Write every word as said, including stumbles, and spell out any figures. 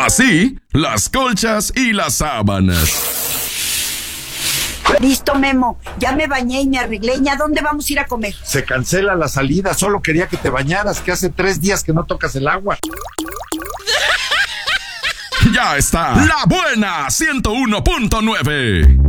Así, las colchas y las sábanas. Listo, Memo. Ya me bañé y me arreglé. ¿Y a dónde vamos a ir a comer? Se cancela la salida. Solo quería que te bañaras, que hace tres días que no tocas el agua. Ya está. La Buena ciento uno punto nueve.